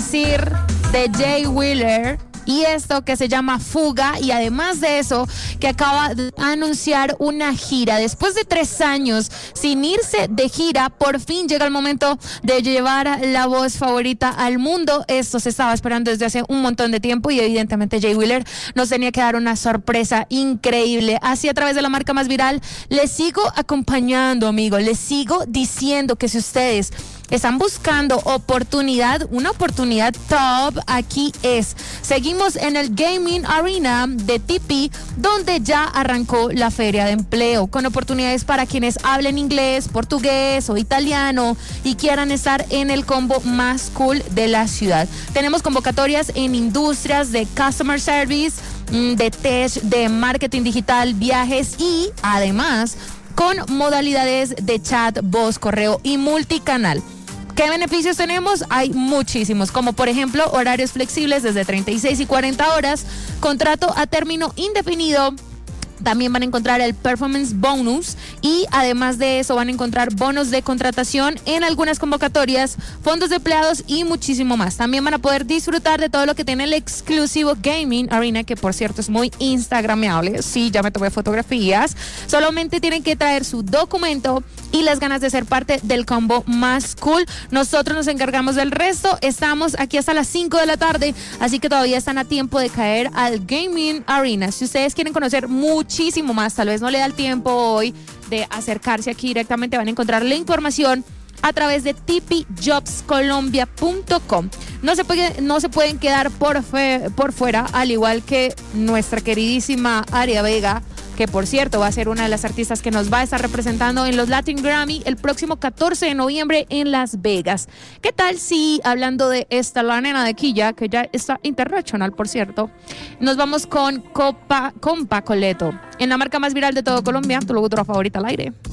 decir de Jay Wheeler? Y esto que se llama Fuga, y además de eso, que acaba de anunciar una gira. Después de 3 años sin irse de gira, por fin llega el momento de llevar la voz favorita al mundo. Esto se estaba esperando desde hace un montón de tiempo y evidentemente Jay Wheeler nos tenía que dar una sorpresa increíble. Así, a través de la marca más viral, les sigo acompañando, amigos. Les sigo diciendo que si ustedes están buscando una oportunidad top, aquí es. Seguimos en el Gaming Arena de TP, donde ya arrancó la feria de empleo, con oportunidades para quienes hablen inglés, portugués o italiano y quieran estar en el combo más cool de la ciudad. Tenemos convocatorias en industrias de customer service, de tech, de marketing digital, viajes y además con modalidades de chat, voz, correo y multicanal. ¿Qué beneficios tenemos? Hay muchísimos, como por ejemplo horarios flexibles desde 36 y 40 horas, contrato a término indefinido. También van a encontrar el Performance Bonus y además de eso van a encontrar bonos de contratación en algunas convocatorias, fondos de empleados y muchísimo más. También van a poder disfrutar de todo lo que tiene el exclusivo Gaming Arena, que por cierto es muy instagrameable. Sí, ya me tomé fotografías. Solamente tienen que traer su documento y las ganas de ser parte del combo más cool. Nosotros nos encargamos del resto. Estamos aquí hasta las 5 de la tarde, así que todavía están a tiempo de caer al Gaming Arena. Si ustedes quieren conocer muchísimo más, tal vez no le da el tiempo hoy de acercarse aquí directamente, van a encontrar la información a través de tipijobscolombia.com. No se pueden quedar por fuera, al igual que nuestra queridísima Aria Vega, que por cierto va a ser una de las artistas que nos va a estar representando en los Latin Grammy el próximo 14 de noviembre en Las Vegas. ¿Qué tal si, hablando de esta, la nena de Quilla, que ya está internacional, por cierto, nos vamos con Pacoleto, en la marca más viral de todo Colombia, tu locutora favorita al aire?